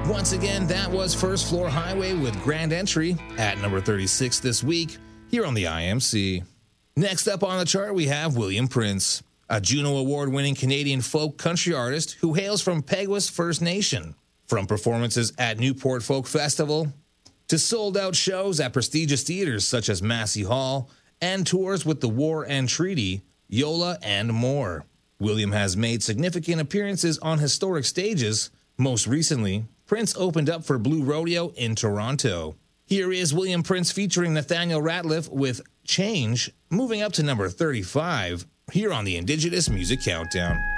Once again, that was First Floor Highway with Grand Entry at number 36 this week here on the IMC. Next up on the chart, we have William Prince, a Juno Award-winning Canadian folk country artist who hails from Peguis First Nation. From performances at Newport Folk Festival to sold-out shows at prestigious theaters such as Massey Hall and tours with The War and Treaty, Yola, and more. William has made significant appearances on historic stages. Most recently, Prince opened up for Blue Rodeo in Toronto. Here is William Prince featuring Nathaniel Rateliff with Change, moving up to number 35 here on the Indigenous Music Countdown.